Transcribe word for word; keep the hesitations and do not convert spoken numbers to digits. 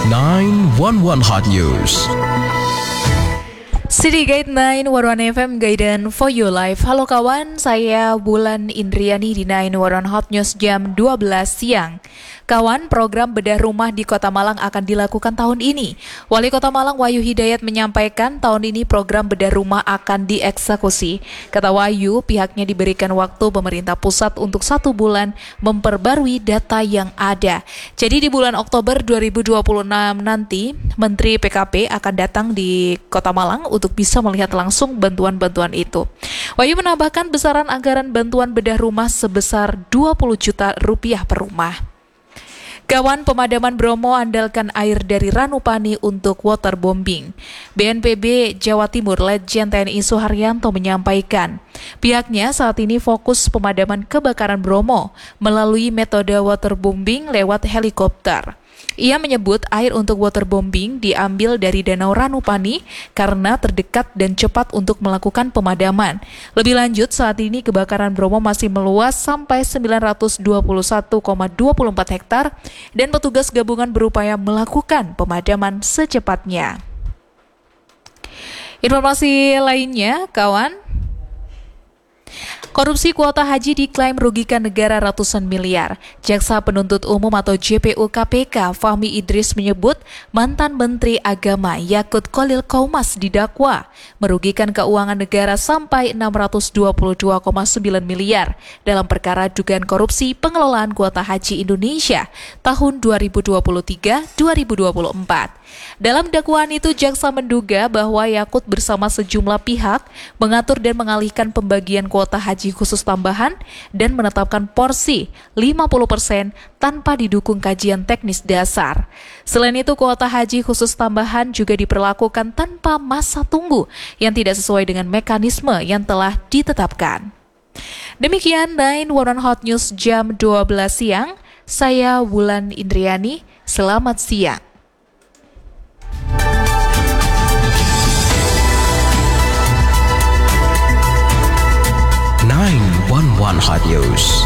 nine one one Hot News. City Guide sembilan satu satu F M Guidance for Your Life. Halo kawan, saya Bulan Indriani di sembilan satu satu Hot News jam dua belas siang. Kawan, program bedah rumah di Kota Malang akan dilakukan tahun ini. Wali Kota Malang Wahyu Hidayat menyampaikan tahun ini program bedah rumah akan dieksekusi. Kata Wahyu, pihaknya diberikan waktu pemerintah pusat untuk satu bulan memperbarui data yang ada. Jadi di bulan Oktober dua ribu dua puluh enam nanti, Menteri P K P akan datang di Kota Malang untuk bisa melihat langsung bantuan-bantuan itu. Wahyu menambahkan besaran anggaran bantuan bedah rumah sebesar dua puluh juta rupiah per rumah. Kawan, pemadaman Bromo andalkan air dari Ranupani untuk waterbombing. B N P B Jawa Timur Letjen T N I Suharyanto menyampaikan, pihaknya saat ini fokus pemadaman kebakaran Bromo melalui metode waterbombing lewat helikopter. Ia menyebut air untuk waterbombing diambil dari Danau Ranupani karena terdekat dan cepat untuk melakukan pemadaman. Lebih lanjut, saat ini kebakaran Bromo masih meluas sampai sembilan ratus dua puluh satu koma dua empat hektar dan petugas gabungan berupaya melakukan pemadaman secepatnya. Informasi lainnya, kawan. Korupsi kuota haji diklaim merugikan negara ratusan miliar. Jaksa Penuntut Umum atau J P U K P K Fahmi Idris menyebut mantan Menteri Agama Yakut Khalil Qaumas didakwa merugikan keuangan negara sampai enam ratus dua puluh dua koma sembilan miliar dalam perkara dugaan korupsi pengelolaan kuota haji Indonesia tahun dua ribu dua puluh tiga sampai dua ribu dua puluh empat. Dalam dakwaan itu, jaksa menduga bahwa Yakut bersama sejumlah pihak mengatur dan mengalihkan pembagian kuota haji khusus tambahan dan menetapkan porsi lima puluh persen tanpa didukung kajian teknis dasar. Selain itu, kuota haji khusus tambahan juga diperlakukan tanpa masa tunggu yang tidak sesuai dengan mekanisme yang telah ditetapkan. Demikian sembilan satu satu Hot News jam dua belas siang. Saya Wulan Indriani. Selamat siang. nine one one Hot News.